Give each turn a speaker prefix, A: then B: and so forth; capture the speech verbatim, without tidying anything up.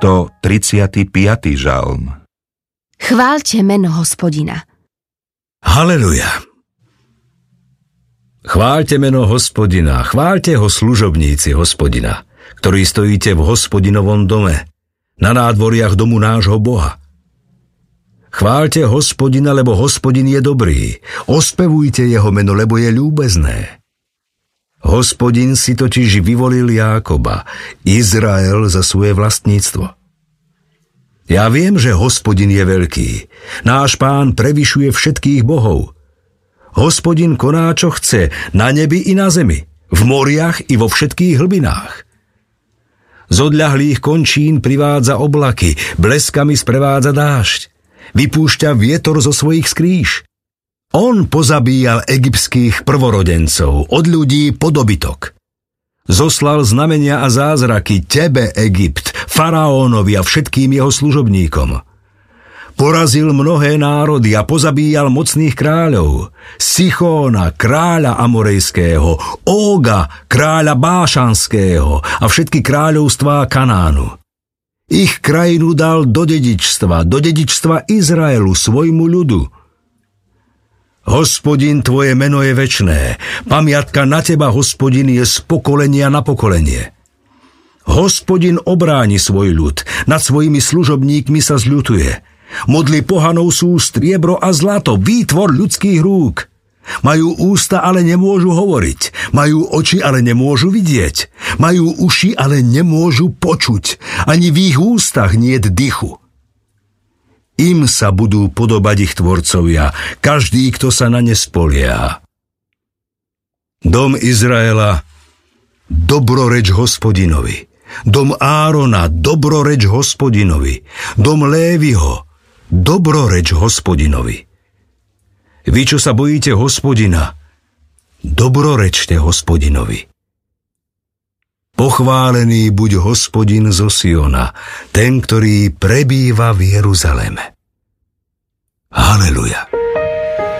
A: stotridsiaty piaty žalm.
B: Chváľte meno Hospodina.
C: Haleluja. Chváľte meno Hospodina, chváľte ho služobníci Hospodina, ktorí stojíte v Hospodinovom dome, na nádvoriach domu nášho Boha. Chváľte Hospodina, lebo Hospodin je dobrý. Ospevujte jeho meno, lebo je ľúbezné. Hospodin si totiž vyvolil Jákoba, Izrael za svoje vlastníctvo. Ja viem, že Hospodin je veľký. Náš Pán prevyšuje všetkých bohov. Hospodin koná, čo chce, na nebi i na zemi, v moriach i vo všetkých hlbinách. Z odľahlých končín privádza oblaky, bleskami sprevádza dážď. Vypúšťa vietor zo svojich skríš. On pozabíjal egyptských prvorodencov, od ľudí po dobytok. Zoslal znamenia a zázraky tebe, Egypt, faraónovi a všetkým jeho služobníkom. Porazil mnohé národy a pozabíjal mocných kráľov. Sichóna, kráľa Amorejského, Óga, kráľa Bášanského a všetky kráľovstvá Kanánu. Ich krajinu dal do dedičstva, do dedičstva Izraelu, svojmu ľudu. Hospodin, tvoje meno je večné. Pamiatka na teba, Hospodin, je z pokolenia na pokolenie. Hospodin obráni svoj ľud, nad svojimi služobníkmi sa zľutuje. Modly pohanov sú striebro a zlato, výtvor ľudských rúk. Majú ústa, ale nemôžu hovoriť. Majú oči, ale nemôžu vidieť. Majú uši, ale nemôžu počuť. Ani v ich ústach niet dychu. Im sa budú podobať ich tvorcovia, každý, kto sa na ne spolieha. Dom Izraela, dobroreč Hospodinovi. Dom Árona, dobroreč Hospodinovi. Dom Léviho, dobroreč Hospodinovi. Vy, čo sa bojíte Hospodina, dobrorečte Hospodinovi. Pochválený buď Hospodin zo Siona, ten, ktorý prebýva v Jeruzaleme. Haleluja.